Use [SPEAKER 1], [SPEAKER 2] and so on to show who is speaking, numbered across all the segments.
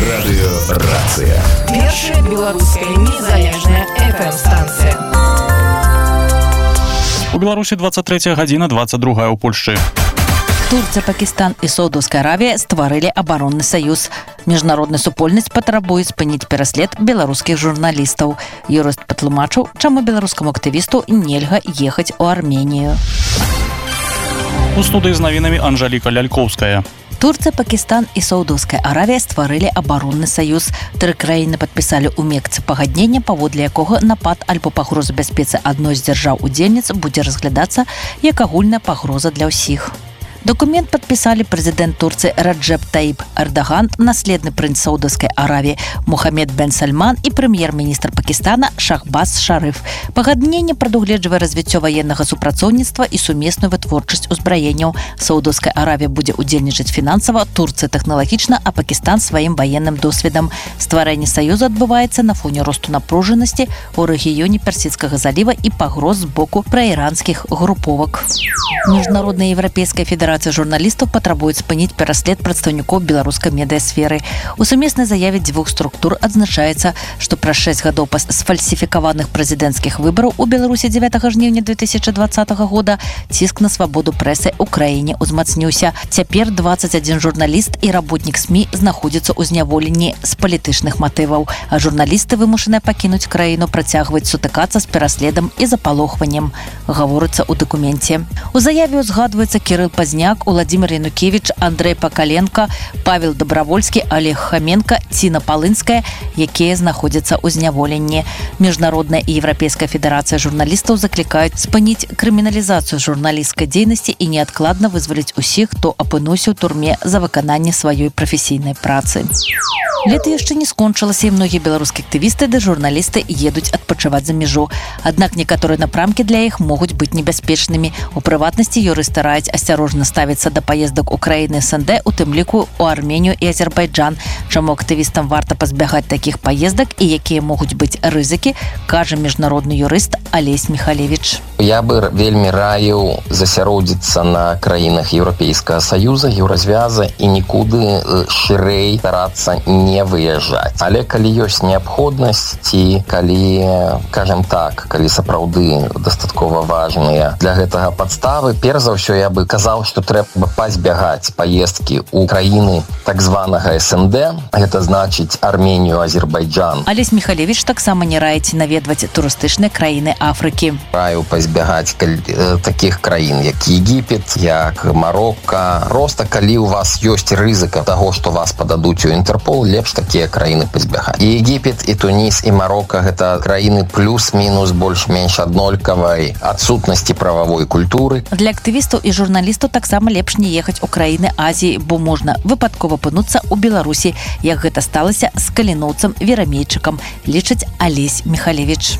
[SPEAKER 1] Радыёрацыя.
[SPEAKER 2] Першая беларуская незалежная FM-станцыя.
[SPEAKER 3] У Беларусі 23 гадзіна, 22 у Польшчы.
[SPEAKER 4] Турция, Пакистан и Саудовская Аравия стварылі абаронны саюз. Міжнародная супольнасць патрабуе спыніць пераслед беларускіх журналістаў. Юрыст патлумачыў, чаму беларускаму актывісту нельга ехаць у Арменію.
[SPEAKER 3] У студыі з навінамі Анжаліка Лялькоўская.
[SPEAKER 4] Турция, Пакистан и Саудовская Аравия стварылі абаронны саюз. Тры краіны падпісалі ў Мекцы пагадненне, паводле якога напад альбо пагроза бяспецы адной з дзяржаў-удзельніц будзе разглядацца як агульная пагроза для ўсіх. Документ подписали президент Турции Раджеп Таип Эрдоган, наследный принц Саудовской Аравии Мухаммед бен Сальман и премьер-министр Пакистана Шахбаз Шариф. Пагадненне прадугледжвае развіццё ваеннага супрацоўніцтва і сумесную вытворчасць узбраенняў. Саудовская Аравия будзе удзельнічаць фінансава, Турция тэхналагічна, а Пакистан сваім ваенным досведам. Стварэнне саюза адбываецца на фоне росту напружанасці ў рэгіёне Персідскага заліва і пагроз з боку праіранскіх груповак. Міжнародная Европейская федерация журналістаў патрабуюць спыніць пераслед прадстаўнікоў беларускай медыасферы. У сумеснай заяве дзвюх структур адзначаецца, што праз 6 гадоў сфальсіфікаваных прэзідэнцкіх выбараў у Беларусі 9 жніўня 2020 года ціск на свабоду прэсы ў краіне ўзмацніўся. Цяпер 21 журналіст і работнік СМІ знаходзяцца ў зняволенні з палітычных матываў, а журналісты вымушаныя пакінуць краіну, працягваюць сутыкацца з пераследам і запалохваннем, гаворыцца ў дакуменце. У заяве узгадваецца Кірыл Пазняк, Владимир Янукевич, Андрей Пакаленко, Павел Добровольский, Олег Хоменко, Ціна Палынская, якія знаходзяцца ў зняволенні. Міжнародная і Европейская федерацыя журналістаў заклікаюць спыніць крыміналізацыю журналісцкай дзейнасці і неадкладна вызваліць усіх, хто апынуўся ў турме за выкананне сваёй прафесійнай працы. Лета яшчэ не скончылася, і многія беларускія актывісты ды журналісты едуць адпачываць за мяжу. Аднак некаторыя напрамкі для іх могуць быць небяспечнымі. У прыватнасці юрысты раяць асцярожна ставіцца да паездак у краіны СНД, у тым ліку у Арменію і Азербайджан. Чаму актывістам варта пазбягаць такіх паездак і якія могуць быць рызыкі, кажа міжнародны юрыст Алесь Михалевич.
[SPEAKER 5] Я бы вельмі раіў засяродзіцца на краінах Еўрапейскага саюза, еўразвяза і нікуды шырэй старацца не выязджаць. Але калі ёсць неабходнасць ці калі, кажам так, калі сапраўды дастаткова важныя для гэтага падставы, перш за ўсё я бы казаў, што трэба пазбягаць паездкі ў краіны так званага СНД, гэта значыць Арменію, Азербайджан.
[SPEAKER 4] Алесь Михалевич таксама не раіць наведваць турыстычныя краіны Афрыкі.
[SPEAKER 5] Раю пазбягаць такіх краін, як Егіпет, як Марокко. Проста калі у вас ёсць рызыка таго, што вас пададуць у Інтэрпол, лепш такія краіны пазбягаць. І Егіпет, і Туніс, і Марокко гэта краіны плюс-мінус больш-менш аднолькавай адсутнасці прававой культуры.
[SPEAKER 4] Для актывістаў і журналістаў таксама лепш не ехаць у краіны Азіі, бо можна выпадкова апынуцца ў Беларусі, як гэта сталася з каліноўцам Верамейчыкам, лічыць Алесь Михалевич.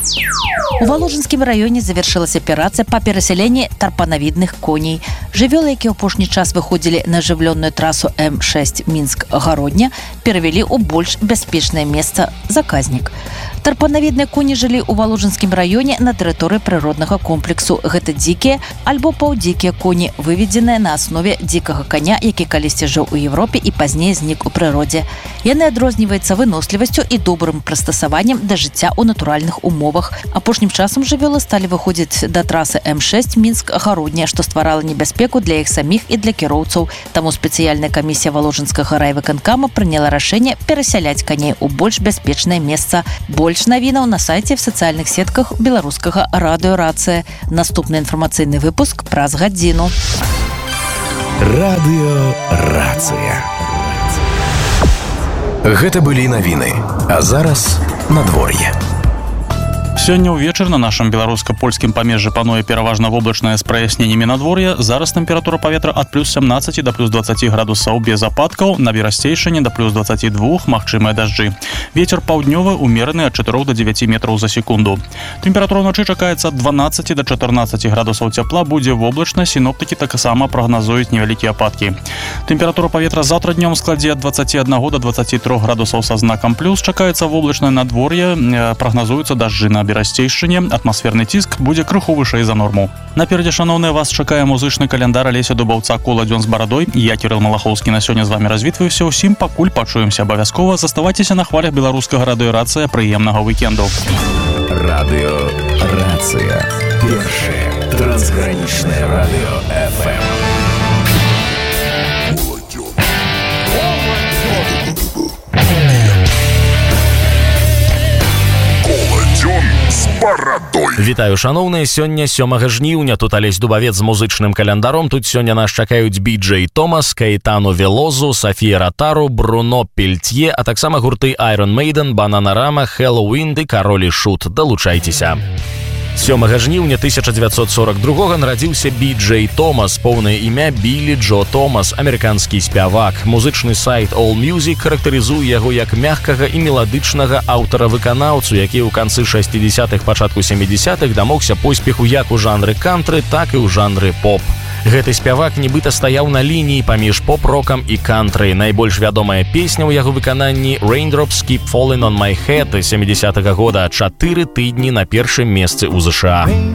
[SPEAKER 4] У Валожынскім раёне завяршылася аперацыя па перасяленні тарпанавідных коней. Жывёлы, якія ў апошні час выходзілі на ажыўлённую трасу М6 Мінск-Гародня, перавялі ў больш бяспечнае месца заказнік. Тарпанавідныя коні жылі ў Валожынскім раёне на тэрыторыі прыроднага комплексу. Гэта дзікія альбо паўдзікія коні, выведзеныя на аснове дзікага каня, які калісьці жыў у Еўропе і пазней знік у прыродзе. Яны адрозніваюцца вынослівасцю і добрым прыстасаваннем да жыцця ў натуральных умовах. Апошнім часам жывёлы сталі выходзіць да трасы М6 Мінск-Гародня, што стварала небяспеку для іх саміх і для кіроўцаў. Таму спецыяльная камісія Валожынскага райвыканкама прыняла рашэнне перасяляць каней у больш бяспечнае месца. Больш навінаў на сайце в сацыяльных сетках беларускага радыёрацыя. Наступны інфармацыйны выпуск праз гадзіну.
[SPEAKER 1] Радыёрацыя. Гэта былі навіны. А зараз надвор'е.
[SPEAKER 3] Сёння ўвечар на нашым беларуска-польскім памежжы пануе пераважна воблачнае з праясненнямі надвор'я. Зараз тэмпература паветра ад плюс 17 да плюс 20 градусаў без ападкаў, на Берасцейшчыне да плюс 22, магчымыя дажджы. Вецер паўднёвы умераны ад 4 до 9 метраў за секунду. Тэмпература ўначы чакаецца ад 12 до 14 градусаў цяпла, будзе воблачна, сіноптыкі таксама прагназуюць невялікія ападкі. Тэмпература паветра заўтра днём складзе ад 21 до 23 градусаў са знакам плюс, чакаецца воблачнае надвор'е, прагназуюцца дажджы на Берасцейшчыне. набірасцейшчыне, атмасферны ціск будзе крыху вышэй за норму. Наперадзе, шаноўныя, вас чакае музычны каляндар Алеся Дубаўца «Кола дзён з барадой». Я, Кірыл Малахоўскі, на сёння з вами развітваюся. Усім пакуль пачуемся абавязкова. Заставайцеся на хвалях беларускага радыёрацыя. Прыемнага вікенду.
[SPEAKER 1] Радыёрацыя. Першае трансгранічнае радыё FM.
[SPEAKER 6] Вітаю, шаноўныя, сёння 7 жніўня. Тут Алесь Дубавец з музычным календаром. Тут сёння нас чакаюць Би-Джей Томас, Каэтано Велозу, Софія Ротару, Бруно Пельтье, а таксама гурты Iron Maiden, Бананарама, Хэллоуін ды Кароль і Шут. Далучайцеся. 7 жніўня 1942 нарадзіўся Би-Джей Томас, поўнае імя Білі Джо Томас, амерыканскі спявак. Музычны сайт AllMusic характарызуе яго як мяккага і меладычнага аўтара-выканаўцу, які ў канцы 60-х, пачатку 70-х дамогся поспеху як у жанры кантры, так і ў жанры поп. Гэты спявак нібыта стаяў на лініі паміж поп-рокам і кантрай. Найбольш вядомая песня ў яго выкананні «Raindrops Keep Falling on My Head» 70-го года, 4 тыдні на першым месцы ў ЗША.